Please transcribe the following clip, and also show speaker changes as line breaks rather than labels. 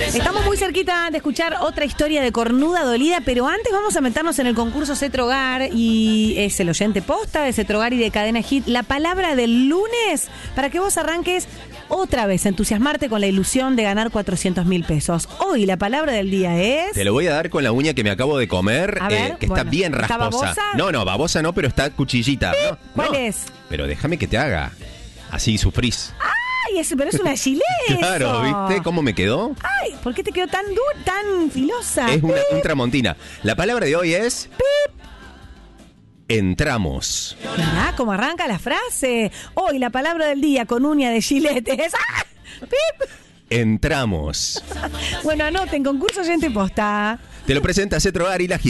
Estamos muy cerquita de escuchar otra historia de cornuda dolida, pero antes vamos a meternos en el concurso Cetrogar y es el oyente posta de Cetrogar y de Cadena Hit. La palabra del lunes para que vos arranques otra vez a entusiasmarte con la ilusión de ganar 400.000 pesos. Hoy la palabra del día es...
Te lo voy a dar con la uña que me acabo de comer,
A ver,
que está bien
¿está
rasposa.
babosa?
No, babosa no, pero está cuchillita. No,
¿Cuál
no.
es?
Pero déjame que te haga. Así sufrís.
Ay, pero es una gilet.
Claro, ¿viste cómo me quedó?
Ay, ¿por qué te quedó tan dura, tan filosa?
Es un tramontina. La palabra de hoy es... Entramos.
Mirá cómo arranca la frase. Hoy la palabra del día con uña de gilete es... ¡Ah! ¡Pip!
Entramos.
Bueno, anoten, concurso oyente posta.
Te lo presenta Cetrogar y la